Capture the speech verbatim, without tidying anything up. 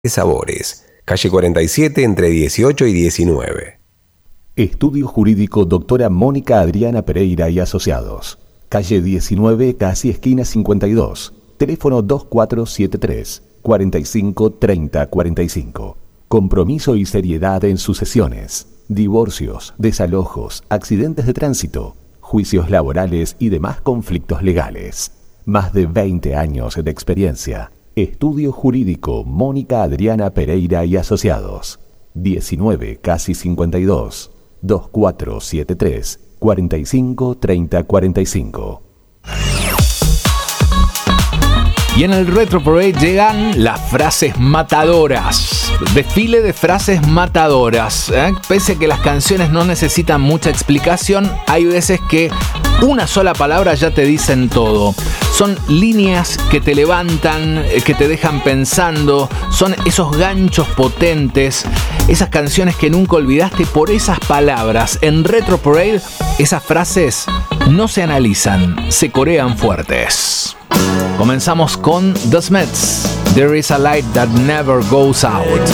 Sabores, calle cuarenta y siete entre dieciocho y diecinueve. Estudio Jurídico Doctora Mónica Adriana Pereira y Asociados. Calle diecinueve, casi esquina cincuenta y dos. Teléfono dos cuatro siete tres, cuatro cinco tres cero cuatro cinco. Compromiso y seriedad en sucesiones, divorcios, desalojos, accidentes de tránsito, juicios laborales y demás conflictos legales. Más de veinte años de experiencia. Estudio Jurídico Mónica Adriana Pereira y Asociados. diecinueve, casi cincuenta y dos. dos cuatro siete tres, cuatro cinco tres cero cuatro cinco. Y en el Retro Parade llegan las frases matadoras. Desfile de frases matadoras. ¿eh? Pese a que las canciones no necesitan mucha explicación, hay veces que una sola palabra ya te dicen todo. Son líneas que te levantan, que te dejan pensando. Son esos ganchos potentes, esas canciones que nunca olvidaste por esas palabras. En Retro Parade, esas frases no se analizan, se corean fuertes. Comenzamos con The Smiths. There is a light that never goes out.